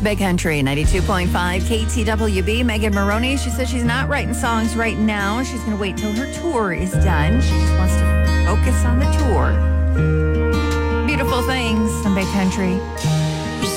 Big Country 92.5 KTWB. Megan Maroney, she says she's not writing songs right now. She's going to wait till her tour is done. She just wants to focus on the tour. Beautiful things on Big Country.